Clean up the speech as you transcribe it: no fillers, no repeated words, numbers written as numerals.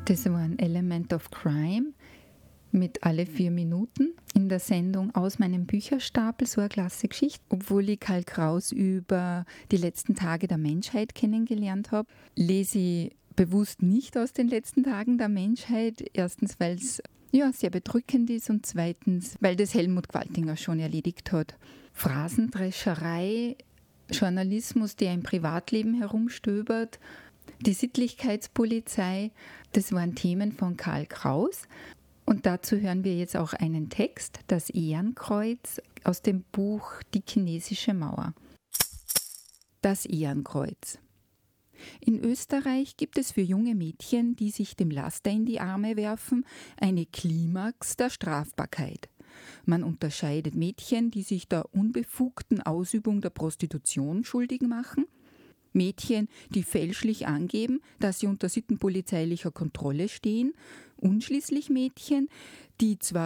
Das war ein Element of Crime mit alle 4 Minuten in der Sendung Aus meinem Bücherstapel, so eine klasse Geschichte. Obwohl ich Karl Kraus über die letzten Tage der Menschheit kennengelernt habe, lese ich bewusst nicht aus den letzten Tagen der Menschheit. Erstens, weil es sehr bedrückend ist und zweitens, weil das Helmut Qualtinger schon erledigt hat. Phrasendrescherei, Journalismus, der im Privatleben herumstöbert, die Sittlichkeitspolizei, das waren Themen von Karl Kraus. Und dazu hören wir jetzt auch einen Text, das Ehrenkreuz, aus dem Buch Die chinesische Mauer. Das Ehrenkreuz. In Österreich gibt es für junge Mädchen, die sich dem Laster in die Arme werfen, eine Klimax der Strafbarkeit. Man unterscheidet Mädchen, die sich der unbefugten Ausübung der Prostitution schuldig machen, Mädchen, die fälschlich angeben, dass sie unter sittenpolizeilicher Kontrolle stehen, und schließlich Mädchen, die zwar